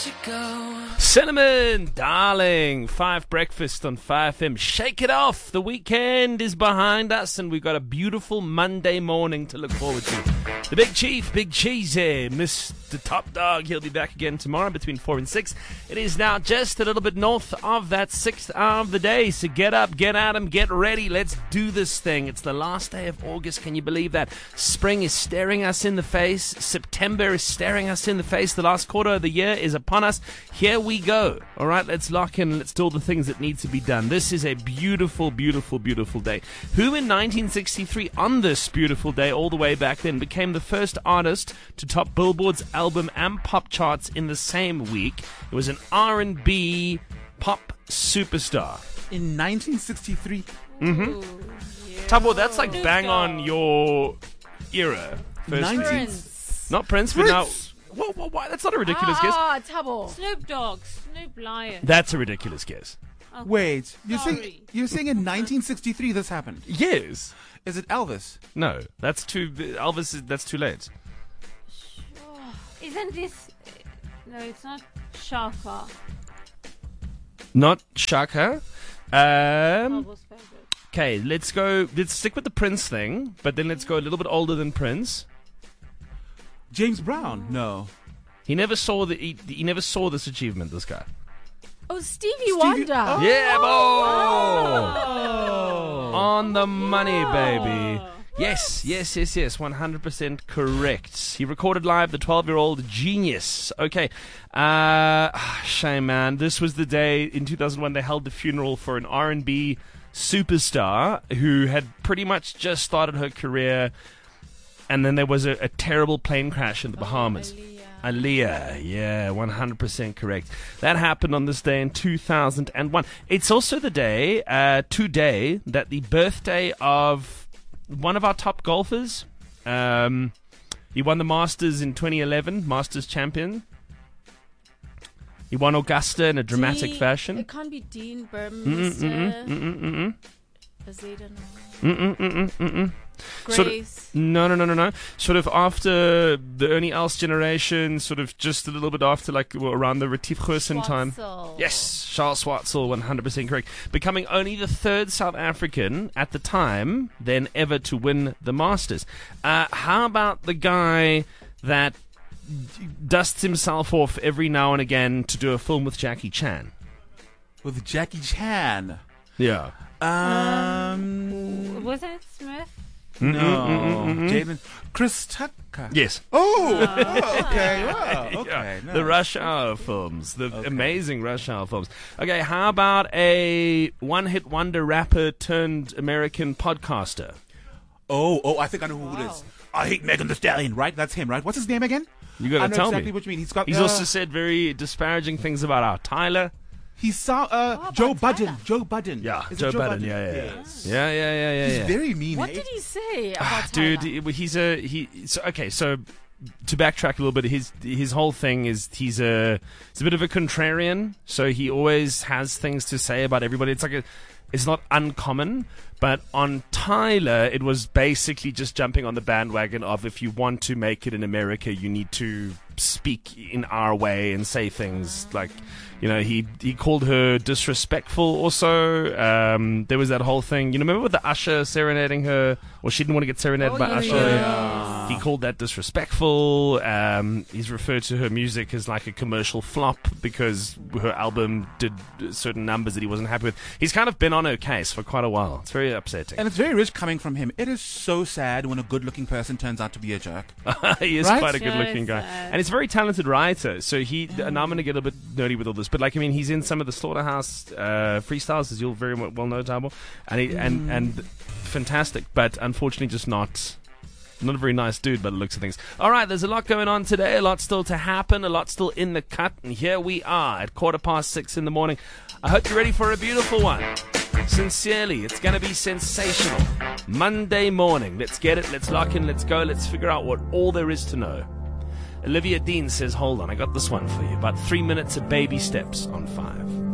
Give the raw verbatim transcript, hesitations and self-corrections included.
you go. Cinnamon, darling. Five Breakfast on five F M. Shake it off. The weekend is behind us, and we've got a beautiful Monday morning to look forward to. The Big Chief, Big Cheesy, Mister Top Dog. He'll be back again tomorrow between four and six. It is now just a little bit north of that sixth hour of the day. So get up, get at 'em, get ready. Let's do this thing. It's the last day of August. Can you believe that? Spring is staring us in the face. September is staring us in the face. The last quarter of the year is upon us. Here we go. All right, let's lock in. Let's do all the things that need to be done. This is a beautiful, beautiful, beautiful day. Who in nineteen sixty-three, on this beautiful day, all the way back then, became the first artist to top Billboard's album and pop charts in the same week? It was an R and B pop superstar. In nineteen sixty-three? Mm-hmm. Tabo, that's like bang on your era. First Prince. Not Prince, but now... Whoa, whoa, why? That's not a ridiculous guess. Ah, Tabo. Snoop Dogg, Snoop Lion. That's a ridiculous guess. Okay. Wait, you're Sorry. saying, you're saying in nineteen sixty-three this happened? Yes. Is it Elvis? No, that's too... Elvis, is, that's too late. Isn't this... No, it's not Shaka. Not Shaka. Um... Tabo's favorite. Okay, let's go... Let's stick with the Prince thing, but then let's go a little bit older than Prince. James Brown? No. He never saw the... He, he never saw this achievement, this guy. Oh, Stevie, Wonder. Oh. Yeah, boy! Oh. On the money, baby. Yes, yes, yes, yes. one hundred percent correct. He recorded live the twelve-year-old Genius. Okay. Uh, shame, man. This was the day in two thousand one they held the funeral for an R and B superstar who had pretty much just started her career, and then there was a, a terrible plane crash in the Bahamas. Aaliyah, yeah, one hundred percent correct. That happened on this day in two thousand one. It's also the day, uh, today, that the birthday of one of our top golfers. Um, he won the Masters in twenty eleven, Masters champion. He won Augusta in a dramatic Dean- fashion. It can't be Dean Mm-mm, Burmester. mm-mm, mm-mm, Azeda, no. mm-mm, mm-mm, mm-mm. Grace. Sort of, no, no, no, no, no. Sort of after the Ernie Els generation, sort of just a little bit after, like, well, around the Retief Goosen time. Schwartzel. Yes, Charles Schwartzel, one hundred percent correct. Becoming only the third South African at the time then ever to win the Masters. Uh, how about the guy that dusts himself off every now and again to do a film with Jackie Chan? With Jackie Chan. Yeah. Um... Was that Smith? No. Mm-mm-mm-mm-mm. Jaden. Chris Tucker. Yes. Oh, oh, okay. Wow, okay. Yeah, nice. the Rush Hour films, the Okay. amazing Rush Hour films. Okay, how about a one-hit wonder rapper turned American podcaster? Oh, oh, I think I know who it is. I hate Megan Thee Stallion, right? That's him, right? What's his name again? You I gotta know tell exactly me. what you mean. He's got. He's uh, also said very disparaging things about our Tyler. He saw uh, about Joe Tyler? Budden. Joe Budden. Yeah, Is it Joe, Joe Budden. Yeah, yeah, yeah. Yes. yeah, yeah, yeah, yeah. He's yeah. very mean. What eh? did he say Ah, about dude, Tyler? he- he's a he. So, okay, so to backtrack a little bit, his his whole thing is he's a he's a bit of a contrarian. So he always has things to say about everybody. It's like a it's not uncommon, but on Tyler, it was basically just jumping on the bandwagon of if you want to make it in America, you need to speak in our way and say things like. You know, he he called her disrespectful also. Um, there was that whole thing. You know, remember with the Usher serenading her? Or she didn't want to get serenaded Oh, by yeah, Usher. yeah. He called that disrespectful. Um, he's referred to her music as like a commercial flop because her album did certain numbers that he wasn't happy with. He's kind of been on her case for quite a while. It's very upsetting. And it's very rich coming from him. It is so sad when a good-looking person turns out to be a jerk. He is Right? quite a So good-looking guy, sad. and he's a very talented writer. So he, and I'm going to get a bit nerdy with all this, but like I mean, he's in some of the Slaughterhouse uh, freestyles, as you'll very well well know, Tabo, and he, and and fantastic, but unfortunately, just not. Not a very nice dude, by the looks of things. All right, there's a lot going on today, a lot still to happen, a lot still in the cut, and here we are at quarter past six in the morning. I hope you're ready for a beautiful one. Sincerely, it's going to be sensational. Monday morning, let's get it, let's lock in, let's go, let's figure out what all there is to know. Olivia Dean says, hold on, I got this one for you. About three minutes of baby steps on five.